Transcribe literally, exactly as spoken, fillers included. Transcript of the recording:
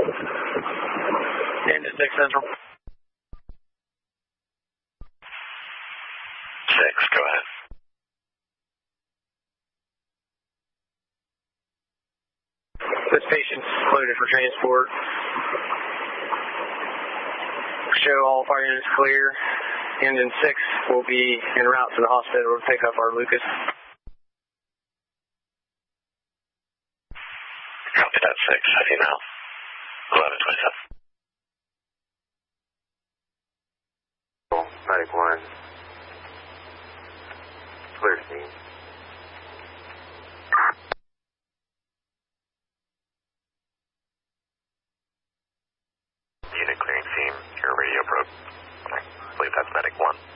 Engine six Central. Six, go ahead. This patient's loaded for transport. Show all fire units clear. Engine six will be en route to the hospital to pick up our Lucas. Copy that, six. How do you know? eleven twenty-seven. Medic one. Clear scene. Unit clearing scene. Your radio probe. I believe that's medic one.